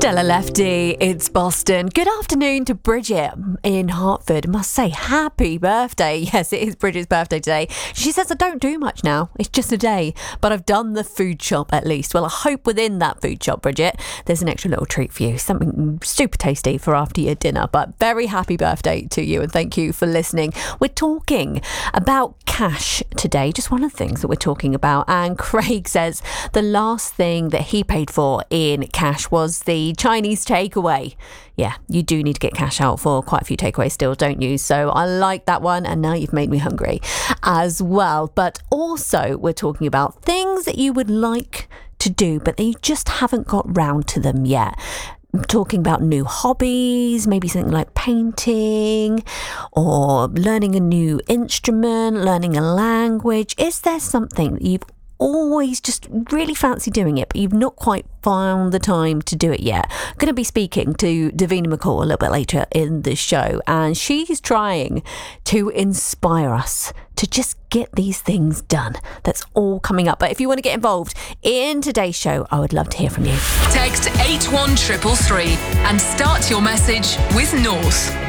Stella Lefty, it's Boston. Good afternoon to Bridget in Hartford. Must say happy birthday. Yes, it is Bridget's birthday today. She says, I don't do much now. It's just a day, but I've done the food shop at least. Well, I hope within that food shop, Bridget, there's an extra little treat for you. Something super tasty for after your dinner. But very happy birthday to you and thank you for listening. We're talking about cash today. Just one of the things that we're talking about. And Craig says the last thing that he paid for in cash was the Chinese takeaway. Yeah, you do need to get cash out for quite a few takeaways still, don't you? So I like that one, and now you've made me hungry as well. But also we're talking about things that you would like to do but that you just haven't got round to them yet. I'm talking about new hobbies, maybe something like painting or learning a new instrument, learning a language. Is there something that you've always just really fancy doing it, but you've not quite found the time to do it yet? I'm going to be speaking to Davina McCall a little bit later in the show, and she's trying to inspire us to just get these things done. That's all coming up. But if you want to get involved in today's show, I would love to hear from you. Text 81333 and start your message with North.